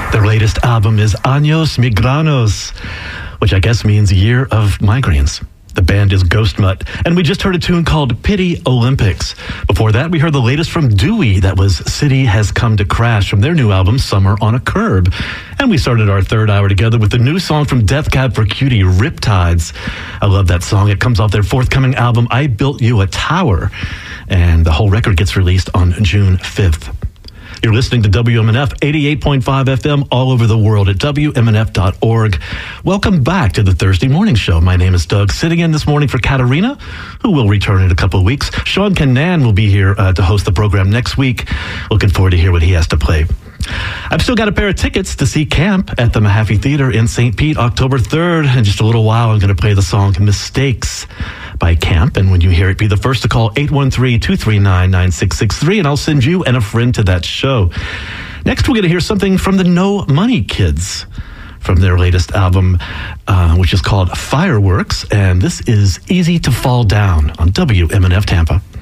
Their latest album is Años Migranos, which I guess means Year of Migraines. The band is Ghost Mutt, and we just heard a tune called Pity Olympics. Before that, we heard the latest from Dewey. That was City Has Come to Crash from their new album, Summer on a Curb. And we started our third hour together with the new song from Death Cab for Cutie, Riptides. I love that song. It comes off their forthcoming album, I Built You a Tower. And the whole record gets released on June 5th. You're listening to WMNF 88.5 FM all over the world at WMNF.org. Welcome back to the Thursday Morning Show. My name is Doug, sitting in this morning for Katarina, who will return in a couple of weeks. Sean Canan will be here to host the program next week. Looking forward to hear what he has to play. I've still got a pair of tickets to see Camp at the Mahaffey Theater in St. Pete, October 3rd. In just a little while, I'm going to play the song Mistakes by Camp. And when you hear it, be the first to call 813-239-9663, and I'll send you and a friend to that show. Next, we're going to hear something from the No Money Kids from their latest album, which is called Fireworks. And this is Easy to Fall Down on WMNF Tampa.